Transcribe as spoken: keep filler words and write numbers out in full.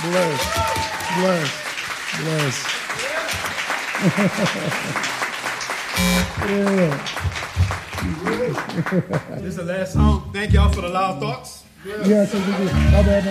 Bless. Bless. Bless. Yeah. This is the last song. Thank y'all for the loud thoughts. Yeah, so we do.